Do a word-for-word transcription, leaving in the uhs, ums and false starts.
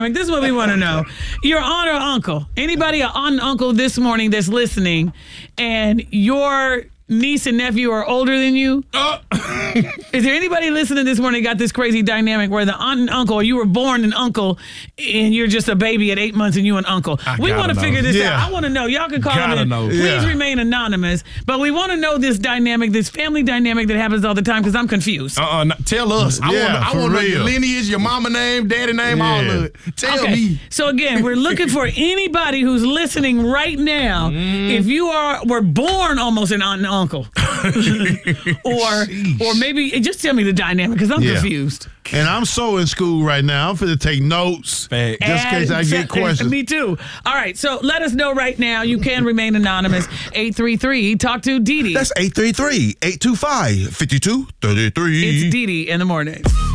Like, this is what we want to know. Your aunt or uncle, anybody, an aunt and uncle this morning that's listening, and your niece and nephew are older than you? Uh. Is there anybody listening this morning got this crazy dynamic where the aunt and uncle, or you were born an uncle and you're just a baby at eight months and you an uncle? I We want to know. figure this Yeah. out. I want to know. Y'all can call Gotta in. know. Please Yeah. remain anonymous. But we want to know this dynamic, this family dynamic that happens all the time, because I'm confused. Uh-uh, no, tell us. I Yeah, want. I for want to know your real. lineage, your mama name, daddy name, all Yeah. of it. Tell Okay. me. So again, we're looking for anybody who's listening right now. Mm. If you are were born almost an aunt and uncle, or or maybe just tell me the dynamic, because I'm Yeah. confused. And I'm so in school right now. I'm finna take notes. Fact. Just in case I And- get questions. Me too. All right, so let us know right now. You can remain anonymous. eight three three, talk to Dee Dee. That's eight three three, eight two five, five two three three. It's Dee Dee in the morning.